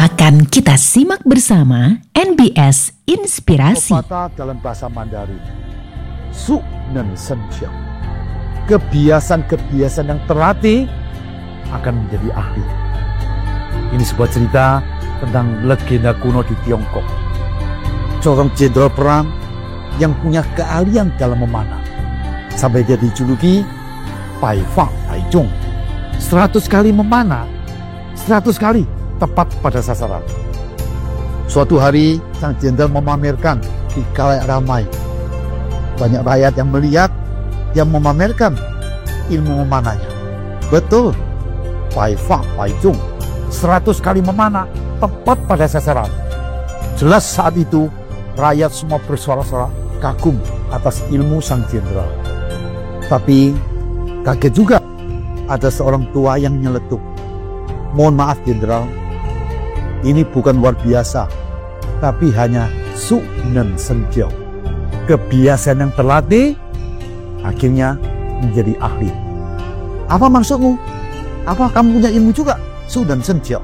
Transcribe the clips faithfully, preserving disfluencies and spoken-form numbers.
Akan kita simak bersama N B S Inspirasi. Pepatah dalam bahasa Mandarin, Su Nen Sen Jiao. Kebiasaan-kebiasaan yang terlatih akan menjadi ahli. Ini sebuah cerita tentang legenda kuno di Tiongkok. Seorang jenderal perang yang punya keahlian dalam memanah, sampai dia dijuluki Bai Fang Bai Zhong. Seratus kali memanah, seratus kali tepat pada sasaran. Suatu hari, sang jenderal memamerkan di khalayak ramai. Banyak rakyat yang melihat dia memamerkan ilmu memanahnya. Betul, Bai Fang Bai Zhong, seratus kali memanah tepat pada sasaran. Jelas saat itu rakyat semua bersorak-sorak kagum atas ilmu sang jenderal. Tapi kaget juga ada seorang tua yang nyeletuk. Mohon maaf jenderal, ini bukan luar biasa, tapi hanya Su Nen Sen Jiao. Kebiasaan yang terlatih akhirnya menjadi ahli. Apa maksudmu? Apa kamu punya ilmu juga? Su Nen Sen Jiao.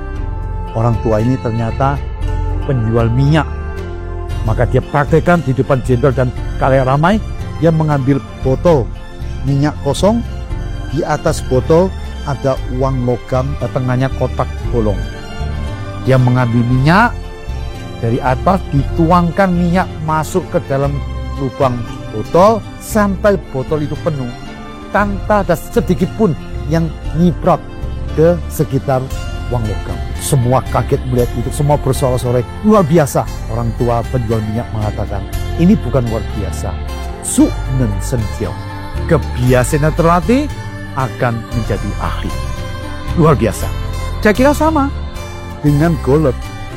Orang tua ini ternyata penjual minyak. Maka dia praktekkan di depan jenderal dan khalayak ramai. Dia mengambil botol minyak kosong. Di atas botol ada uang logam, tengahnya kotak bolong. Dia mengambil minyak, dari atas dituangkan minyak masuk ke dalam lubang botol sampai botol itu penuh, tanpa ada sedikit pun yang nyiprat ke sekitar uang logam. Semua kaget melihat itu, semua bersorak-sorai, luar biasa. Orang tua penjual minyak mengatakan, ini bukan luar biasa, Su Nen Sen Jiao. Kebiasaan yang terlatih akan menjadi ahli. Luar biasa. Saya kira sama dengan golf.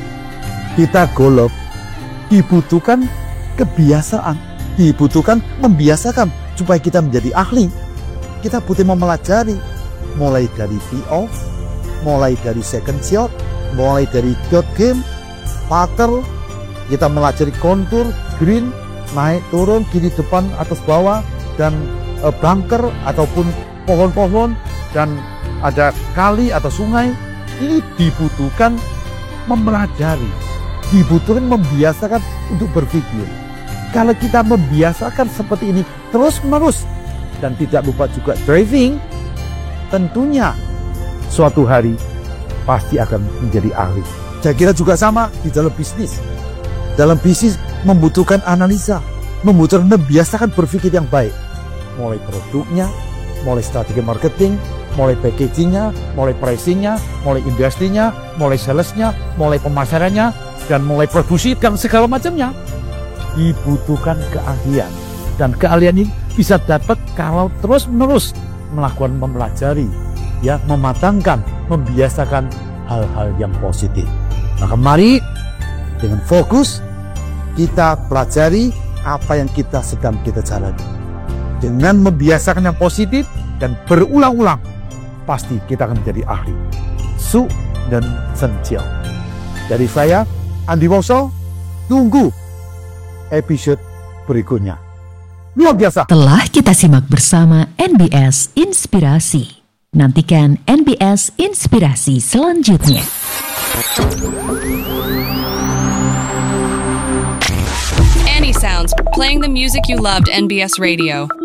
Kita golf dibutuhkan kebiasaan, dibutuhkan membiasakan supaya kita menjadi ahli. Kita butuh mempelajari mulai dari tee off, mulai dari second shot, mulai dari dot game, putter. Kita melajari kontur, green, naik turun, kiri depan, atas bawah, dan e, bunker ataupun pohon-pohon, dan ada kali atau sungai. Ini dibutuhkan mempelajari, dibutuhkan membiasakan untuk berpikir. Kalau kita membiasakan seperti ini terus-menerus, dan tidak lupa juga driving, tentunya suatu hari pasti akan menjadi ahli. Saya kira juga sama di dalam bisnis. Dalam bisnis membutuhkan analisa, membutuhkan membiasakan berpikir yang baik. Mulai produknya, mulai strategi marketing, mulai packagingnya, mulai pricingnya, mulai industrinya, mulai salesnya, mulai pemasarannya, dan mulai produksi dan segala macamnya. Dibutuhkan keahlian, dan keahlian ini bisa dapat kalau terus-menerus melakukan mempelajari, ya, mematangkan, membiasakan hal-hal yang positif. Maka mari dengan fokus kita pelajari apa yang kita sedang kita jalani. Dengan membiasakan yang positif dan berulang-ulang, pasti kita akan menjadi ahli. Su Nen Sen Jiao. Dari saya, Andi Woso, tunggu episode berikutnya. Luar biasa. Telah kita simak bersama N B S Inspirasi. Nantikan N B S Inspirasi selanjutnya. Any Sounds, playing the music you loved. N B S Radio.